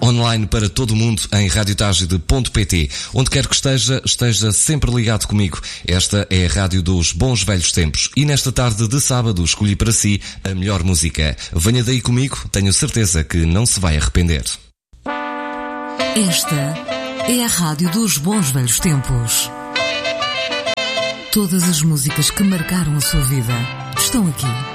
online para todo o mundo em radiotagide.pt. Onde quer que esteja sempre ligado comigo. Esta é a rádio dos bons velhos tempos. E nesta tarde de sábado escolhi para si a melhor música. Venha daí comigo, tenho certeza que não se vai arrepender. Esta é a rádio dos bons velhos tempos. Todas as músicas que marcaram a sua vida estão aqui.